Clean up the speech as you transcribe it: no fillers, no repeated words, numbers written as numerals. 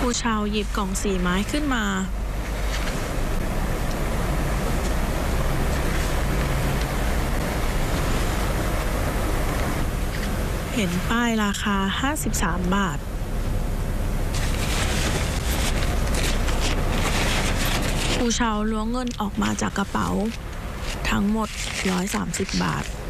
ผู้เช่าหยิบกล่องสีไม้ขึ้นมาเห็นป้ายราคา53 บาทผู้เช่าล้วงเงินออกมาจากกระเป๋าทั้งหมด130 บาท